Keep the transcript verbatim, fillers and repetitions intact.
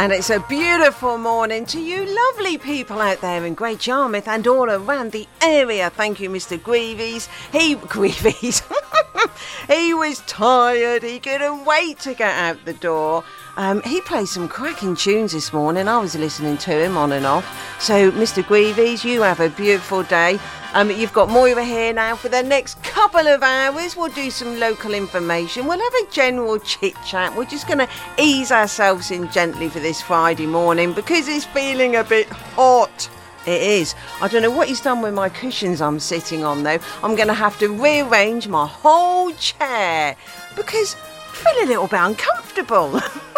And it's a beautiful morning to you lovely people out there in Great Yarmouth and all around the area. Thank you, Mister Greavies. He, Greavies, he was tired. He couldn't wait to get out the door. Um, he played some cracking tunes this morning. I was listening to him on and off. So, Mister Greavies, you have a beautiful day. Um, you've got Moira here now for the next couple of hours. We'll do some local information. We'll have a general chit-chat. We're just going to ease ourselves in gently for this Friday morning because it's feeling a bit hot. It is. I don't know what he's done with my cushions I'm sitting on, though. I'm going to have to rearrange my whole chair because I feel a little bit uncomfortable.